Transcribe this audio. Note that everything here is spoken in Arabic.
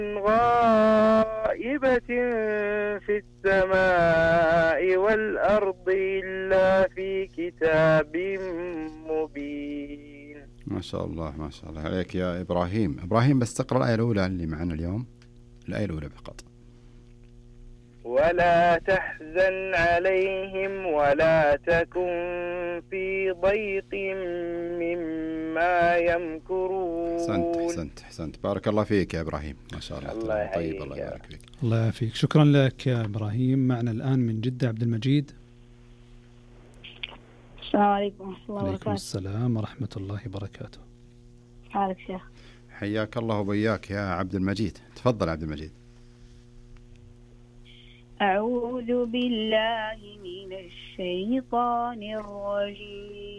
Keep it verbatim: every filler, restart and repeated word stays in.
غائبة في السماء والأرض إلا في كتاب مبين. ما شاء الله ما شاء الله عليك يا إبراهيم. إبراهيم بس تقرأ الآية الأولى اللي معنا اليوم، الآية الأولى فقط. ولا تحزن عليهم ولا تكن في ضيق مما يمكرون. حسنت حسنت حسنت بارك الله فيك يا إبراهيم، ما شاء الله. الله طيب الله يبارك فيك. الله يعافيك. شكرا لك يا إبراهيم. معنا الآن من جدة عبد المجيد. السلام عليكم ورحمة الله وبركاته. عليكم السلام ورحمة الله وبركاته. حالك شيخ؟ حياك الله وبياك يا عبد المجيد. تفضل عبد المجيد. أعوذ بالله من الشيطان الرجيم.